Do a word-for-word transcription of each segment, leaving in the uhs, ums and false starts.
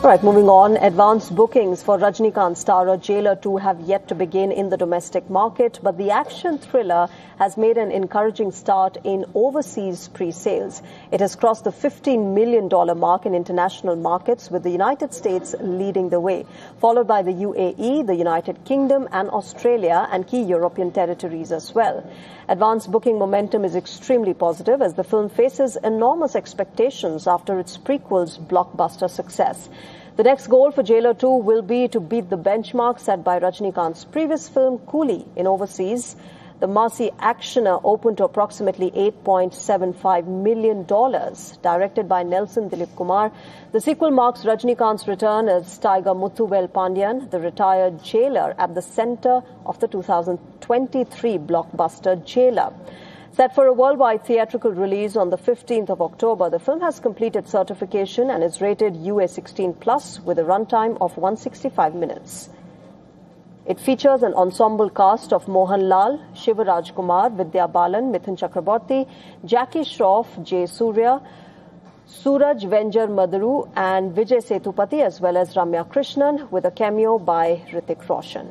All right, moving on. Advanced bookings for Rajinikanth starrer Jailer two have yet to begin in the domestic market, but the action thriller has made an encouraging start in overseas pre-sales. It has crossed the fifteen million dollars mark in international markets, with the United States leading the way, followed by the U A E, the United Kingdom and Australia, and key European territories as well. Advanced booking momentum is extremely positive as the film faces enormous expectations after its prequel's blockbuster success. The next goal for Jailer two will be to beat the benchmark set by Rajinikanth's previous film Coolie in overseas. The Marcy actioner opened to approximately eight point seven five million dollars. Directed by Nelson Dilip Kumar, the sequel marks Rajinikanth's return as Tiger Muthuvel Pandyan, the retired jailer, at the center of the two thousand twenty-three blockbuster Jailer. Set for a worldwide theatrical release on the fifteenth of October, the film has completed certification and is rated U A sixteen plus with a runtime of one hundred sixty-five minutes. It features an ensemble cast of Mohan Lal, Shivaraj Kumar, Vidya Balan, Mithun Chakraborty, Jackie Shroff, Jay Surya, Suraj Venjar Maduru and Vijay Sethupathi, as well as Ramya Krishnan, with a cameo by Hrithik Roshan.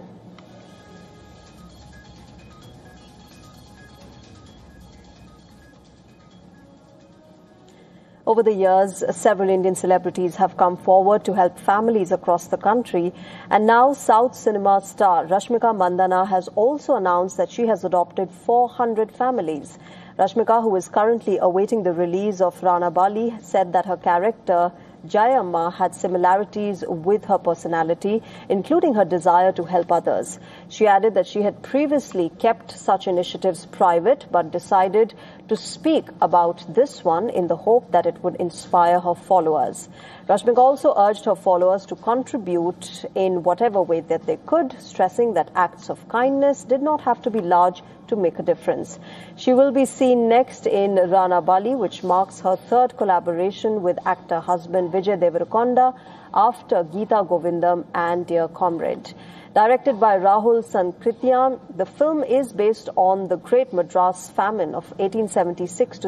Over the years, several Indian celebrities have come forward to help families across the country, and now South cinema star Rashmika Mandanna has also announced that she has adopted four hundred families. Rashmika, who is currently awaiting the release of Rana Bali, said that her character Jayamma had similarities with her personality, including her desire to help others. She added that she had previously kept such initiatives private but decided to speak about this one in the hope that it would inspire her followers. Rashmika also urged her followers to contribute in whatever way that they could, stressing that acts of kindness did not have to be large to make a difference. She will be seen next in Rana Bali, which marks her third collaboration with actor husband Vijay Deverakonda after Geeta Govindam and Dear Comrade. Directed by Rahul Sankrityan, the film is based on the Great Madras Famine of eighteen seventy-six to